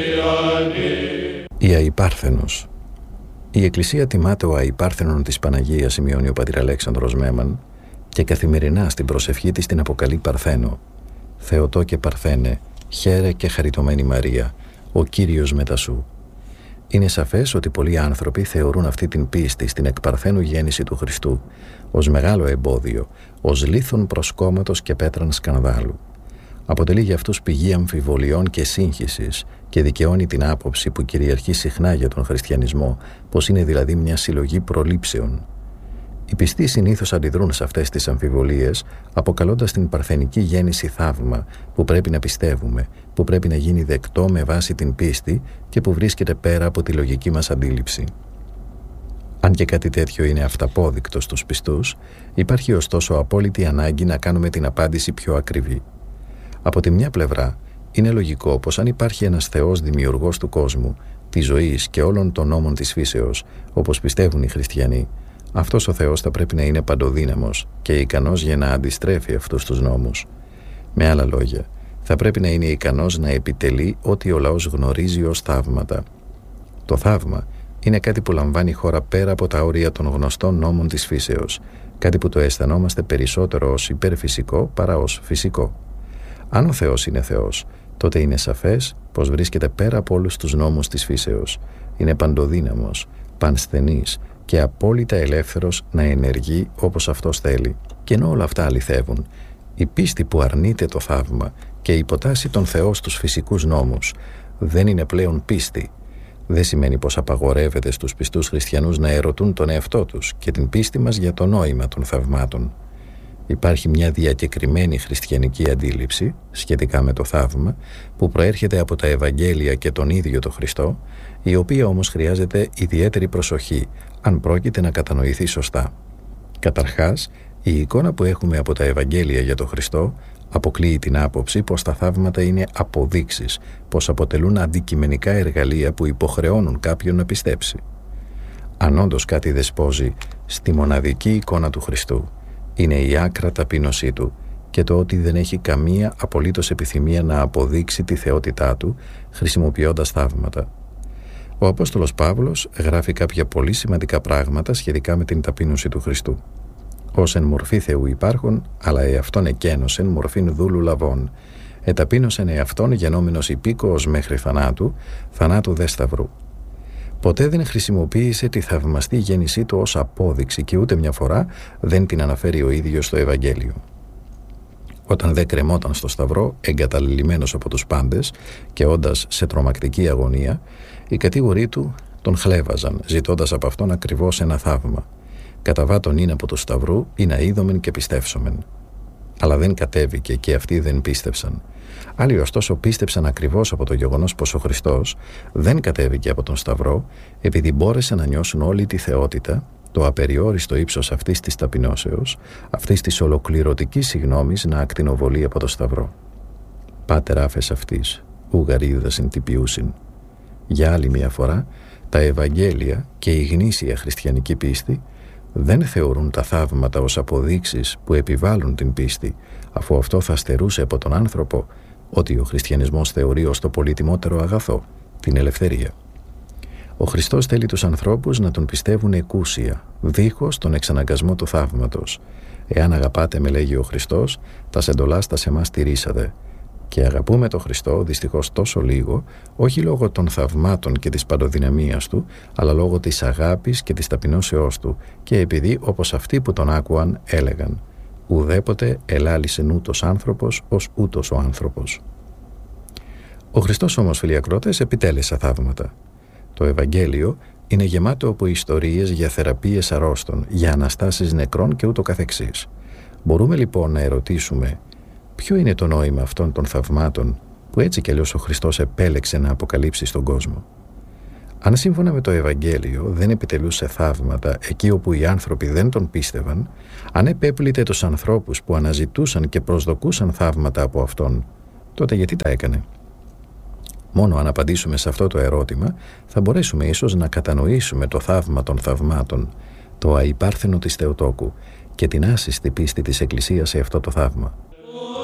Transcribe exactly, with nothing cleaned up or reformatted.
Η Αϊπάρθενος. Η Εκκλησία τιμάται ο Αϊπάρθενον της Παναγίας, σημειώνει ο πατήρ Αλέξανδρος Μέμαν, και καθημερινά στην προσευχή της την αποκαλεί Παρθένο. Θεοτό και Παρθένε, χαίρε και χαριτωμένη Μαρία, ο Κύριος μετά σου. Είναι σαφές ότι πολλοί άνθρωποι θεωρούν αυτή την πίστη στην εκπαρθένου γέννηση του Χριστού ως μεγάλο εμπόδιο, ως λίθον προσκόμματος και πέτραν σκανδάλου. Αποτελεί για αυτούς πηγή αμφιβολιών και σύγχυσης και δικαιώνει την άποψη που κυριαρχεί συχνά για τον χριστιανισμό, πως είναι δηλαδή μια συλλογή προλήψεων. Οι πιστοί συνήθως αντιδρούν σε αυτές τις αμφιβολίες, αποκαλώντας την παρθενική γέννηση θαύμα που πρέπει να πιστεύουμε, που πρέπει να γίνει δεκτό με βάση την πίστη και που βρίσκεται πέρα από τη λογική μας αντίληψη. Αν και κάτι τέτοιο είναι αυταπόδεικτο στους πιστούς, υπάρχει ωστόσο απόλυτη ανάγκη να κάνουμε την απάντηση πιο ακριβή. Από τη μια πλευρά, είναι λογικό πως αν υπάρχει ένας Θεός δημιουργός του κόσμου, της ζωής και όλων των νόμων της φύσεως, όπως πιστεύουν οι χριστιανοί, αυτός ο Θεός θα πρέπει να είναι παντοδύναμος και ικανός για να αντιστρέφει αυτούς τους νόμους. Με άλλα λόγια, θα πρέπει να είναι ικανός να επιτελεί ό,τι ο λαός γνωρίζει ως θαύματα. Το θαύμα είναι κάτι που λαμβάνει χώρα πέρα από τα όρια των γνωστών νόμων της φύσεως, κάτι που το αισθανόμαστε περισσότερο ως υπερφυσικό παρά ως φυσικό. Αν ο Θεός είναι Θεός, τότε είναι σαφές πως βρίσκεται πέρα από όλους τους νόμους της φύσεως. Είναι παντοδύναμος, πανσθενής και απόλυτα ελεύθερος να ενεργεί όπως αυτός θέλει. Και ενώ όλα αυτά αληθεύουν, η πίστη που αρνείται το θαύμα και υποτάσσει τον Θεό στους φυσικούς νόμους δεν είναι πλέον πίστη. Δεν σημαίνει πως απαγορεύεται στους πιστούς χριστιανούς να ερωτούν τον εαυτό τους και την πίστη μας για το νόημα των θαυμάτων. Υπάρχει μια διακεκριμένη χριστιανική αντίληψη σχετικά με το θαύμα που προέρχεται από τα Ευαγγέλια και τον ίδιο τον Χριστό, η οποία όμως χρειάζεται ιδιαίτερη προσοχή αν πρόκειται να κατανοηθεί σωστά. Καταρχάς, η εικόνα που έχουμε από τα Ευαγγέλια για τον Χριστό αποκλείει την άποψη πως τα θαύματα είναι αποδείξεις, πως αποτελούν αντικειμενικά εργαλεία που υποχρεώνουν κάποιον να πιστέψει. Αν όντως κάτι δεσπόζει στη μοναδική εικόνα του Χριστού, είναι η άκρα ταπείνωσή του και το ότι δεν έχει καμία απολύτως επιθυμία να αποδείξει τη θεότητά του χρησιμοποιώντας θαύματα. Ο Απόστολος Παύλος γράφει κάποια πολύ σημαντικά πράγματα σχετικά με την ταπείνωση του Χριστού. Ως εν μορφή Θεού υπάρχον, αλλά εαυτόν εκένωσεν μορφήν δούλου λαβών. Εταπείνωσεν εαυτόν γενόμενος υπήκοος μέχρι θανάτου, θανάτου δε σταυρού. Ποτέ δεν χρησιμοποίησε τη θαυμαστή γέννησή του ως απόδειξη και ούτε μια φορά δεν την αναφέρει ο ίδιος στο Ευαγγέλιο. Όταν δε κρεμόταν στο σταυρό, εγκαταλειμμένος από τους πάντες και όντας σε τρομακτική αγωνία, οι κατήγοροι του τον χλέβαζαν, ζητώντας από αυτόν ακριβώς ένα θαύμα. Καταβάτων είναι από του σταυρού ή να είδομεν και πιστεύσομεν. Αλλά δεν κατέβηκε και αυτοί δεν πίστευσαν. Άλλοι ωστόσο πίστεψαν ακριβώς από το γεγονός πως ο Χριστός δεν κατέβηκε από τον σταυρό, επειδή μπόρεσαν να νιώσουν όλη τη θεότητα, το απεριόριστο ύψος αυτής της ταπεινώσεως, αυτής της ολοκληρωτικής συγνώμης να ακτινοβολεί από το σταυρό. Πάτερ άφες αυτής, ουγαρίδασιν τυπιούσιν. Για άλλη μια φορά, τα Ευαγγέλια και η γνήσια χριστιανική πίστη δεν θεωρούν τα θαύματα ως αποδείξεις που επιβάλλουν την πίστη, αφού αυτό θα στερούσε από τον άνθρωπο ότι ο χριστιανισμός θεωρεί ως το πολύτιμότερο αγαθό, την ελευθερία. Ο Χριστός θέλει τους ανθρώπους να τον πιστεύουν εκούσια, δίχως τον εξαναγκασμό του θαύματος. Εάν αγαπάτε, με λέγει ο Χριστός, τα σεντολάς τα σε εμάς τηρήσατε. Και αγαπούμε τον Χριστό δυστυχώς τόσο λίγο, όχι λόγω των θαυμάτων και της παντοδυναμίας του, αλλά λόγω της αγάπης και της ταπεινώσεώς του, και επειδή, όπως αυτοί που τον άκουαν, έλεγαν «Ουδέποτε ελάλησεν ούτως άνθρωπος ως ούτως ο άνθρωπος». Ο Χριστός όμως, φίλοι ακρότες, επιτέλεσε θαύματα. Το Ευαγγέλιο είναι γεμάτο από ιστορίες για θεραπείες αρρώστων, για αναστάσεις νεκρών και ούτω καθεξής. Μπορούμε λοιπόν να ερωτήσουμε ποιο είναι το νόημα αυτών των θαυμάτων που έτσι κι αλλιώς ο Χριστός επέλεξε να αποκαλύψει στον κόσμο. Αν σύμφωνα με το Ευαγγέλιο δεν επιτελούσε θαύματα εκεί όπου οι άνθρωποι δεν τον πίστευαν, αν επέπλητε τους ανθρώπους που αναζητούσαν και προσδοκούσαν θαύματα από αυτόν, τότε γιατί τα έκανε? Μόνο αν απαντήσουμε σε αυτό το ερώτημα θα μπορέσουμε ίσως να κατανοήσουμε το θαύμα των θαυμάτων, το αϊπάρθενο της Θεοτόκου και την άσυστη πίστη της Εκκλησίας σε αυτό το θαύμα.